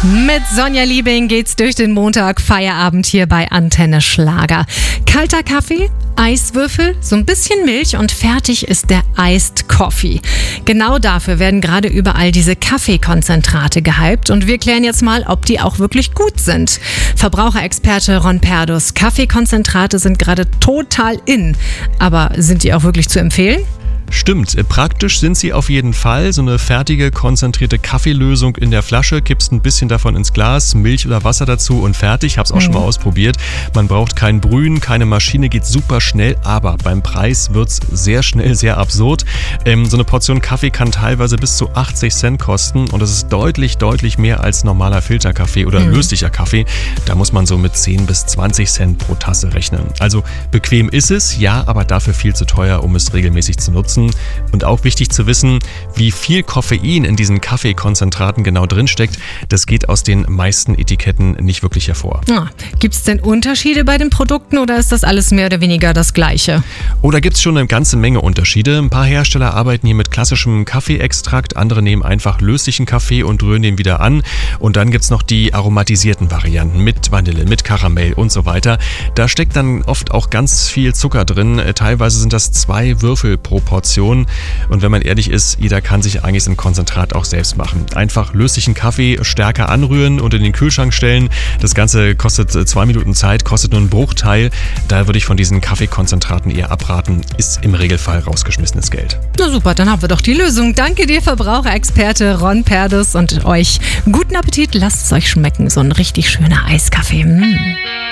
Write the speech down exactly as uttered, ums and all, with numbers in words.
Mit Sonja Liebing geht's durch den Montag, Feierabend hier bei Antenne Schlager. Kalter Kaffee, Eiswürfel, so ein bisschen Milch und fertig ist der Iced Coffee. Genau dafür werden gerade überall diese Kaffeekonzentrate gehypt und wir klären jetzt mal, ob die auch wirklich gut sind. Verbraucherexperte Ron Perdus, Kaffeekonzentrate sind gerade total in, aber sind die auch wirklich zu empfehlen? Stimmt, praktisch sind sie auf jeden Fall. So eine fertige, konzentrierte Kaffeelösung in der Flasche, kippst ein bisschen davon ins Glas, Milch oder Wasser dazu und fertig. Hab's auch mhm. schon mal ausprobiert. Man braucht kein Brühen, keine Maschine, geht super schnell, aber beim Preis wird's sehr schnell sehr absurd. Ähm, so eine Portion Kaffee kann teilweise bis zu achtzig Cent kosten und das ist deutlich, deutlich mehr als normaler Filterkaffee oder mhm. löslicher Kaffee. Da muss man so mit zehn bis zwanzig Cent pro Tasse rechnen. Also bequem ist es, ja, aber dafür viel zu teuer, um es regelmäßig zu nutzen. Und auch wichtig zu wissen, wie viel Koffein in diesen Kaffeekonzentraten genau drinsteckt, das geht aus den meisten Etiketten nicht wirklich hervor. Ah, gibt es denn Unterschiede bei den Produkten oder ist das alles mehr oder weniger das Gleiche? Oh, da gibt es schon eine ganze Menge Unterschiede. Ein paar Hersteller arbeiten hier mit klassischem Kaffeeextrakt, andere nehmen einfach löslichen Kaffee und rühren den wieder an. Und dann gibt es noch die aromatisierten Varianten mit Vanille, mit Karamell und so weiter. Da steckt dann oft auch ganz viel Zucker drin. Teilweise sind das zwei Würfel pro Portion. Und wenn man ehrlich ist, jeder kann sich eigentlich so ein Konzentrat auch selbst machen. Einfach löslichen Kaffee stärker anrühren und in den Kühlschrank stellen. Das Ganze kostet zwei Minuten Zeit, kostet nur einen Bruchteil. Da würde ich von diesen Kaffeekonzentraten eher abraten. Ist im Regelfall rausgeschmissenes Geld. Na super, dann haben wir doch die Lösung. Danke dir, Verbraucherexperte Ron Perdus, und euch guten Appetit. Lasst es euch schmecken. So ein richtig schöner Eiskaffee. Mm.